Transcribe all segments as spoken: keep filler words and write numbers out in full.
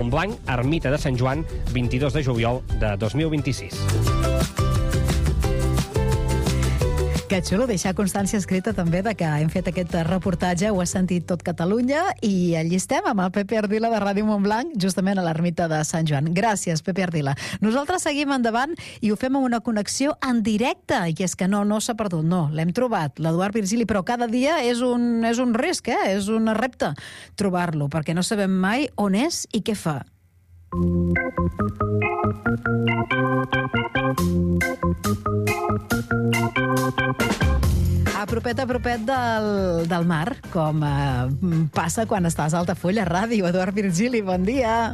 Montblanc, Ermita de Sant Joan, vint-i-dos de juliol de dos mil vint-i-sis. Que xulo, deixar constància escrita també de que hem fet aquest reportatge, ho ha sentit tot Catalunya, i allí estem amb el Pepe Ardila de Ràdio Montblanc, justament a l'Ermita de Sant Joan. Gràcies, Pepe Ardila. Nosaltres seguim endavant i ho fem amb una connexió en directe, i és que no, no s'ha perdut, no, l'hem trobat, l'Eduard Virgili, però cada dia és un, és un risc, eh? És un repte trobar-lo, perquè no sabem mai on és i què fa. A propet, a propet del, del mar, com eh, passa quan estàs a Altafulla Ràdio. Eduard Virgili, bon dia.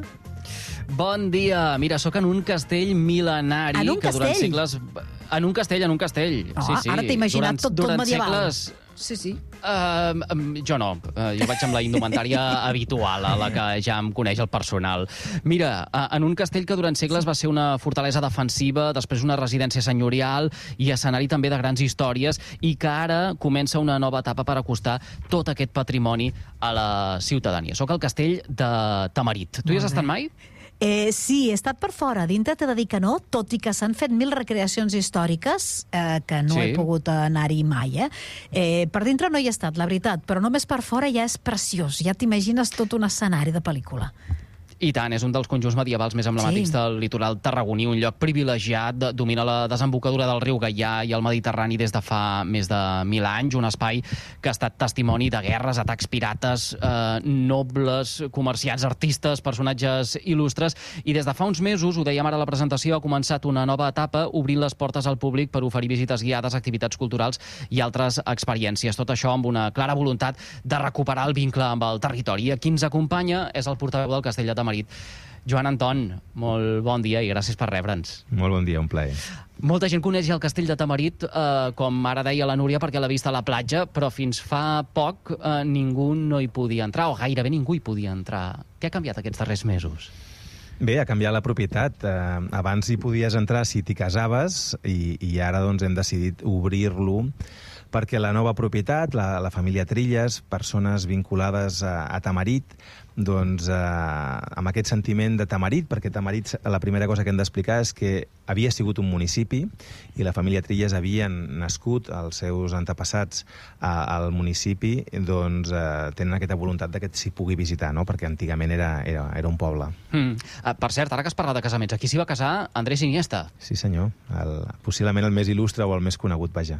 Bon dia. Mira, sóc en un castell mil·lenari... En un que durant castell? segles... En un castell, en un castell. Oh, sí, sí. Ara t'he imaginat durant, tot, tot durant medieval. Segles... Sí, sí. Uh, jo no, uh, jo vaig amb la indumentària habitual, a la que ja em coneix el personal. Mira, uh, en un castell que durant segles va ser una fortalesa defensiva, després una residència senyorial i escenari també de grans històries, i que ara comença una nova etapa per acostar tot aquest patrimoni a la ciutadania. Soc al castell de Tamarit. Tu hi has estat mai? Eh, sí, he estat per fora. Dintre t'he de dir que no, tot i que s'han fet mil recreacions històriques, eh, que no Sí. he pogut anar-hi mai. Eh? Eh, per dintre no hi he estat, la veritat, però només per fora ja és preciós. Ja t'imagines tot un escenari de pel·lícula. I tant, és un dels conjunts medievals més emblemàtics Sí. del litoral tarragoní, un lloc privilegiat, de, domina la desembocadura del riu Gaià i el Mediterrani des de fa més de mil anys, un espai que ha estat testimoni de guerres, atacs pirates, eh, nobles, comerciants, artistes, personatges il·lustres, i des de fa uns mesos, ho dèiem ara a la presentació, ha començat una nova etapa obrint les portes al públic per oferir visites guiades, activitats culturals i altres experiències. Tot això amb una clara voluntat de recuperar el vincle amb el territori. I qui ens acompanya és el portaveu del Castell de Tamarit, Joan Anton, molt bon dia i gràcies per rebre'ns. Molt bon dia, un plaer. Molta gent coneix el castell de Tamarit, eh, com ara deia la Núria, perquè l'ha vist a la platja, però fins fa poc eh, ningú no hi podia entrar, o gairebé ningú hi podia entrar. Què ha canviat aquests darrers mesos? Bé, ha canviat la propietat. Eh, abans hi podies entrar si t'hi casaves i, i ara doncs, hem decidit obrir-lo perquè la nova propietat, la, la família Trilles, persones vinculades a, a Tamarit, doncs eh, amb aquest sentiment de Tamarit, perquè Tamarit, la primera cosa que hem d'explicar és que havia sigut un municipi i la família Trilles havien nascut, els seus antepassats a, al municipi, doncs eh, tenen aquesta voluntat de que s'hi pugui visitar, no? Perquè antigament era, era, era un poble. Mm. Uh, per cert, ara que has parlat de casaments, aquí s'hi va casar Andrés Iniesta. Sí, senyor. El, possiblement el més il·lustre o el més conegut, vaja.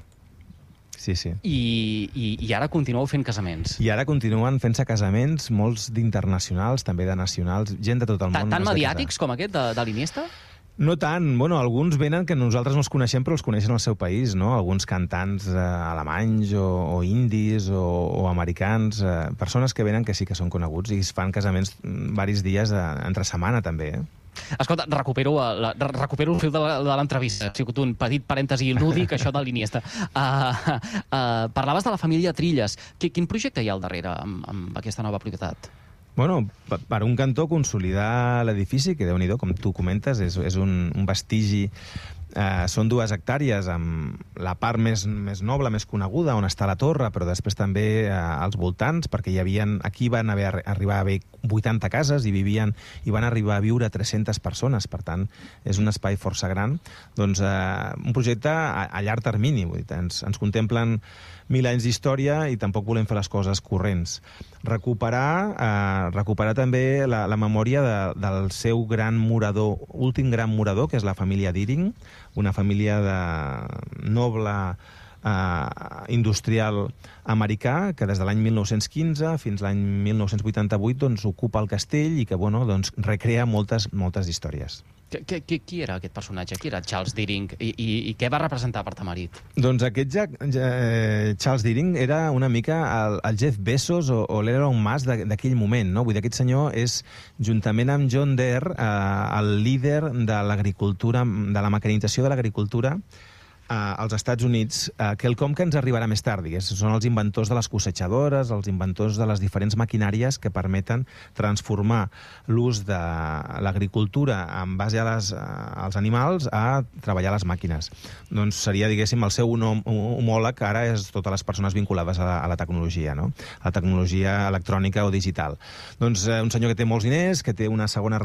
Sí, sí. I, i, i ara continueu fent casaments. I ara continuen fent-se casaments, molts d'internacionals, també de nacionals, gent de tot el món. Tan mediàtics com aquest de, de l'Iniesta? No tant. Bueno, alguns venen que nosaltres no els coneixem, però els coneixen al seu país, no? Alguns cantants eh, alemanys o, o indis o, o americans, eh, persones que venen que sí que són coneguts i es fan casaments varis dies eh, entre setmana, també, eh? Escolta, recupero, la, recupero el fil de l'entrevista. Ha sigut un petit parèntesi lúdic, això de l'Iniesta. Uh, uh, parlaves de la família Trilles. Quin projecte hi ha al darrere amb, amb aquesta nova propietat? Bueno, per un cantó, consolidar l'edifici, que Déu-n'hi-do, com tu comentes, és, és un, un vestigi. Eh, són dues hectàrees amb la part més, més noble, més coneguda, on està la torre, però després també eh, als voltants, perquè hi havien, aquí van haver, arribar a haver vuitanta cases i vivien i van arribar a viure tres-centes persones, per tant, és un espai força gran. Doncs eh, un projecte a, a llarg termini, vull dir, ens, ens contemplen mil anys d'història i tampoc volem fer les coses corrents. Recuperar, eh, recuperar també la, la memòria de, del seu gran murador, últim gran murador, que és la família Deering, una família de noble eh, industrial americà que des de l'any mil nou-cents quinze fins l'any mil nou-cents vuitanta-vuit doncs, ocupa el castell i que bueno, doncs, recrea moltes, moltes històries. Qui, qui, qui era aquest personatge? Qui era Charles Deering? I, i, i què va representar per Tamarit? Doncs aquest ja, ja, Charles Deering era una mica el, el Jeff Bezos o, o l'Elon Musk d'aquell moment, no? Vull dir, aquest senyor és, juntament amb John Deere, eh, el líder de l'agricultura, de la mecanització de l'agricultura als Estats Units eh, quelcom que ens arribarà més tard, digués. Són els inventors de les cosetxadores, els inventors de les diferents maquinàries que permeten transformar l'ús de l'agricultura en base a les, als animals a treballar les màquines. Doncs seria, diguéssim, el seu homòleg ara és totes les persones vinculades a la, a la tecnologia, no? A la tecnologia electrònica o digital. Doncs eh, un senyor que té molts diners, que té una segona